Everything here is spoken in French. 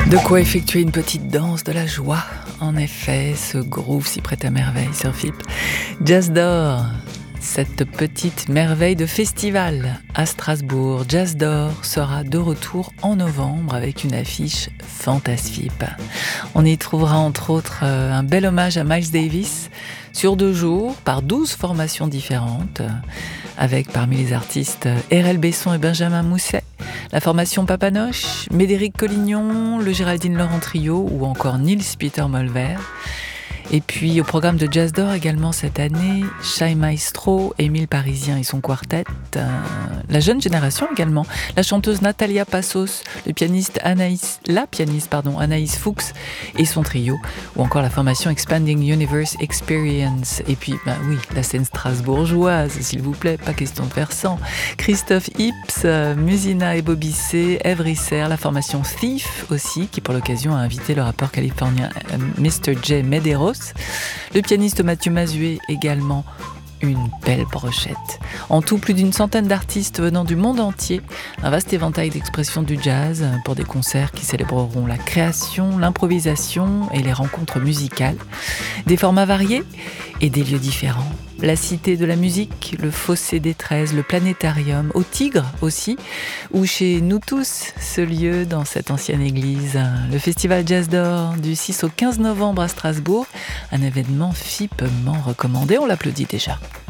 De quoi effectuer une petite danse de la joie. En effet, ce groove s'y prête à merveille sur FIP. Jazz d'or, cette petite merveille de festival à Strasbourg. Jazz d'or sera de retour en novembre avec une affiche fantastique. On y trouvera entre autres un bel hommage à Miles Davis sur 2 jours par 12 formations différentes, avec parmi les artistes R.L. Besson et Benjamin Mousset, la formation Papanoche, Médéric Collignon, le Géraldine Laurent Trio ou encore Niels Peter Molver. Et puis au programme de Jazz d'or également cette année, Shai Maestro, Émile Parisien et son quartet, la jeune génération également, la chanteuse Natalia Passos, la pianiste Anaïs Fuchs et son trio, ou encore la formation Expanding Universe Experience. Et puis, la scène strasbourgeoise, s'il vous plaît, pas question de faire sans. Christophe Ips, Musina et Bobby C, Ève Risser, la formation Thief aussi, qui pour l'occasion a invité le rappeur californien Mr. J. Medeiros. Le pianiste Mathieu Mazué également, une belle brochette. En tout, plus d'une centaine d'artistes venant du monde entier, un vaste éventail d'expressions du jazz pour des concerts qui célébreront la création, l'improvisation et les rencontres musicales. Des formats variés et des lieux différents. La Cité de la Musique, le Fossé des 13, le Planétarium, au Tigre aussi, ou chez Nous Tous, ce lieu dans cette ancienne église. Le Festival Jazz d'or du 6 au 15 novembre à Strasbourg, un événement FIPement recommandé, on l'applaudit déjà.